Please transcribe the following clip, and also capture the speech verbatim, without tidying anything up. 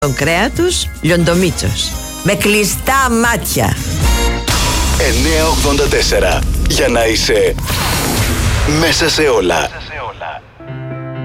τον κρέατος Λιοντομίτσος. Με κλειστά μάτια. εννιακόσια ογδόντα τέσσερα. Για να είσαι μέσα σε όλα.